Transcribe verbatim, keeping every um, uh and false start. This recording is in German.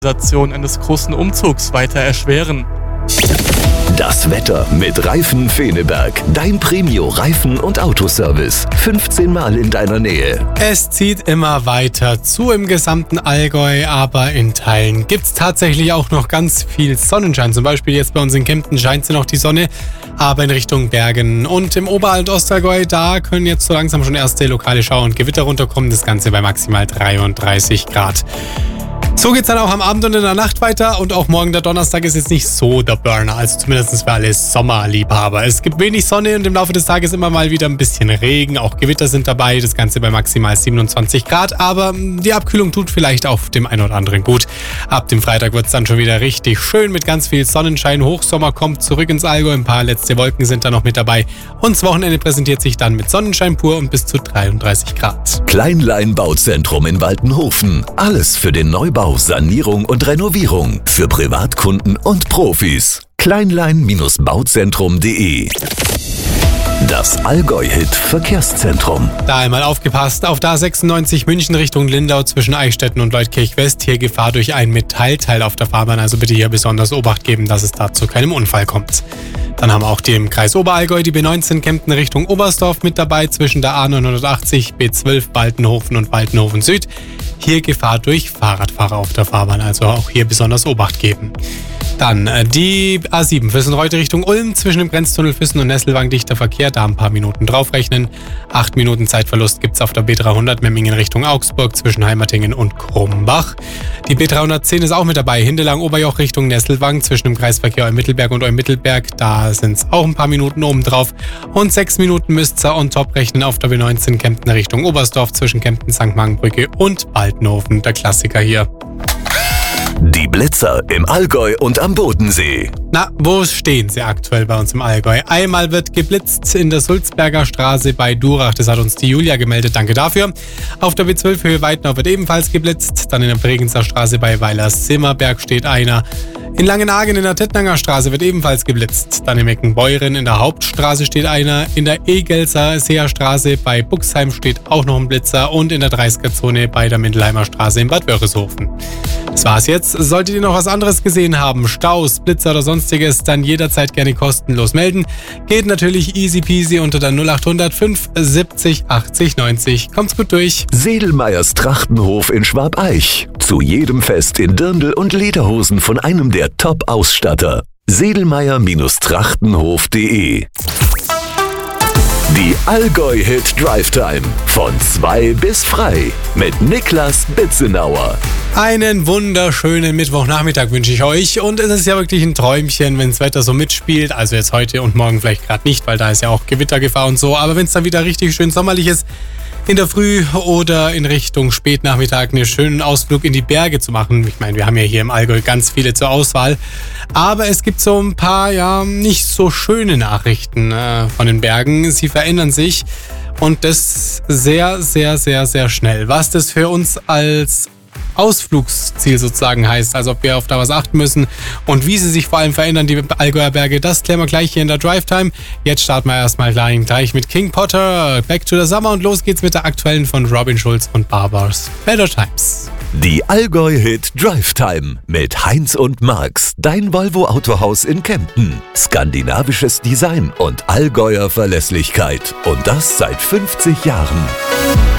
Organisation eines großen Umzugs weiter erschweren. Das Wetter mit Reifen Feneberg. Dein Premio-Reifen- und Autoservice. fünfzehn Mal in deiner Nähe. Es zieht immer weiter zu im gesamten Allgäu, aber in Teilen gibt es tatsächlich auch noch ganz viel Sonnenschein. Zum Beispiel jetzt bei uns in Kempten scheint sie noch die Sonne, aber in Richtung Bergen. Und im Ober- und Ostallgäu, da können jetzt so langsam schon erste lokale Schauer und Gewitter runterkommen. Das Ganze bei maximal dreiunddreißig Grad. So geht's dann auch am Abend und in der Nacht weiter und auch morgen der Donnerstag ist jetzt nicht so der Burner, also zumindest für alle Sommerliebhaber. Es gibt wenig Sonne und im Laufe des Tages immer mal wieder ein bisschen Regen, auch Gewitter sind dabei, das Ganze bei maximal siebenundzwanzig Grad, aber die Abkühlung tut vielleicht auf dem einen oder anderen gut. Ab dem Freitag wird's dann schon wieder richtig schön mit ganz viel Sonnenschein, Hochsommer kommt zurück ins Allgäu, ein paar letzte Wolken sind da noch mit dabei und das Wochenende präsentiert sich dann mit Sonnenschein pur und bis zu dreiunddreißig Grad. Kleinlein Bauzentrum in Waltenhofen, alles für den Neubau, Sanierung und Renovierung für Privatkunden und Profis. kleinlein Bauzentrum punkt de. Das Allgäu-Hit Verkehrszentrum. Da einmal aufgepasst, auf der A sechsundneunzig München Richtung Lindau zwischen Eichstätten und Leutkirch West. Hier Gefahr durch ein Metallteil auf der Fahrbahn, also bitte hier besonders Obacht geben, dass es da zu keinem Unfall kommt. Dann haben wir auch die im Kreis Oberallgäu die B neunzehn Kempten Richtung Oberstdorf mit dabei zwischen der A neunhundertachtzig, B zwölf Waltenhofen und Waltenhofen Süd. Hier Gefahr durch Fahrradfahrer auf der Fahrbahn, also auch hier besonders Obacht geben. Dann äh, die A sieben Füssen-Reute Richtung Ulm zwischen dem Grenztunnel Füssen und Nesselwang dichter Verkehr, da ein paar Minuten draufrechnen. Acht Minuten Zeitverlust gibt's auf der B dreihundert Memmingen Richtung Augsburg zwischen Heimatingen und Krumbach. Die B dreihundertzehn ist auch mit dabei, Hindelang-Oberjoch Richtung Nesselwang zwischen dem Kreisverkehr Eumittelberg und Eumittelberg, da sind's auch ein paar Minuten oben drauf. Und sechs Minuten müsst's on top rechnen auf der B neunzehn Kempten Richtung Oberstdorf zwischen Kempten, Sankt Margenbrücke und Waltenhofen, der Klassiker hier. Die Blitzer im Allgäu und am Bodensee. Na, wo stehen sie aktuell bei uns im Allgäu? Einmal wird geblitzt in der Sulzberger Straße bei Durach. Das hat uns die Julia gemeldet. Danke dafür. Auf der B zwölf Höhe Weidnau wird ebenfalls geblitzt. Dann in der Bregenzer Straße bei Weiler-Simmerberg steht einer. In Langenhagen in der Tettnanger Straße wird ebenfalls geblitzt. Dann in Meckenbeuren in der Hauptstraße steht einer. In der Egelser Seerstraße bei Buxheim steht auch noch ein Blitzer. Und in der dreißiger-Zone bei der Mindelheimer Straße in Bad Wörishofen. Das war's jetzt. Solltet ihr noch was anderes gesehen haben, Staus, Blitzer oder sonstiges, dann jederzeit gerne kostenlos melden. Geht natürlich easy peasy unter der null acht null null fünf siebzig achtzig neunzig. Kommt's gut durch. Sedelmeyers Trachtenhof in Schwabeich. Zu jedem Fest in Dirndl und Lederhosen von einem der Top-Ausstatter. sedelmeyer Trachtenhof punkt de. Die Allgäu-Hit Drive Time von zwei bis frei mit Niklas Bitzenauer. Einen wunderschönen Mittwochnachmittag wünsche ich euch und es ist ja wirklich ein Träumchen, wenn das Wetter so mitspielt, also jetzt heute und morgen vielleicht gerade nicht, weil da ist ja auch Gewittergefahr und so, aber wenn es dann wieder richtig schön sommerlich ist, in der Früh oder in Richtung Spätnachmittag einen schönen Ausflug in die Berge zu machen. Ich meine, wir haben ja hier im Allgäu ganz viele zur Auswahl, aber es gibt so ein paar, ja, nicht so schöne Nachrichten äh, von den Bergen. Sie verändern sich und das sehr, sehr, sehr, sehr schnell. Was das für uns als Ausflugsziel sozusagen heißt, also ob wir auf da was achten müssen und wie sie sich vor allem verändern, die Allgäuer Berge, das klären wir gleich hier in der Drive Time. Jetzt starten wir erstmal gleich mit King Potter, Back to the Summer und los geht's mit der aktuellen von Robin Schulz und Barbars Better Times. Die Allgäu-Hit Drive Time mit Heinz und Marx, dein Volvo Autohaus in Kempten. Skandinavisches Design und Allgäuer Verlässlichkeit und das seit fünfzig Jahren.